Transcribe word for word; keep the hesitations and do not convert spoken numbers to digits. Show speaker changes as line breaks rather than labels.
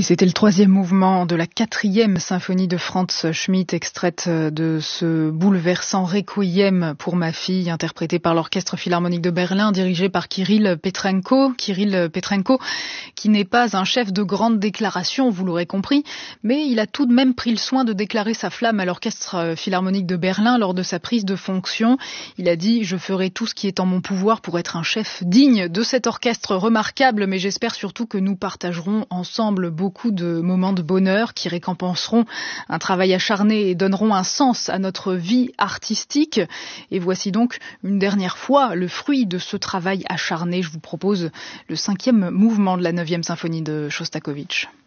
Et c'était le troisième mouvement de la quatrième symphonie de Franz Schmidt, extraite de ce bouleversant Requiem pour ma fille, interprété par l'Orchestre Philharmonique de Berlin, dirigé par Kirill Petrenko. Kirill Petrenko, qui n'est pas un chef de grande déclaration, vous l'aurez compris, mais il a tout de même pris le soin de déclarer sa flamme à l'Orchestre Philharmonique de Berlin lors de sa prise de fonction. Il a dit « Je ferai tout ce qui est en mon pouvoir pour être un chef digne de cet orchestre remarquable, mais j'espère surtout que nous partagerons ensemble beaucoup de moments de bonheur qui récompenseront un travail acharné et donneront un sens à notre vie artistique. » Et voici donc une dernière fois le fruit de ce travail acharné. Je vous propose le cinquième mouvement de la neuvième symphonie de Shostakovich.